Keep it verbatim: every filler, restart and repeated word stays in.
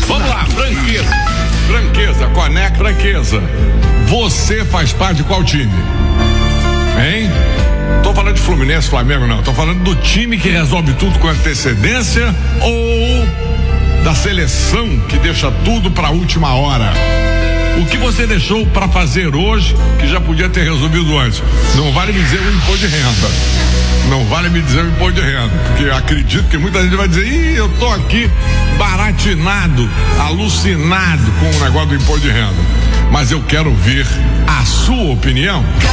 Vamos lá, franqueza. Franqueza, conecta, franqueza. Você faz parte de qual time? Hein? Tô falando de Fluminense, Flamengo, não. Tô falando do time que resolve tudo com antecedência ou da seleção que deixa tudo pra última hora? O que você deixou pra fazer hoje que já podia ter resolvido antes? Não vale me dizer o imposto de renda. Não vale me dizer o imposto de renda, porque acredito que muita gente vai dizer: ih, eu tô aqui baratinado, alucinado com o negócio do imposto de renda. Mas eu quero ouvir a sua opinião.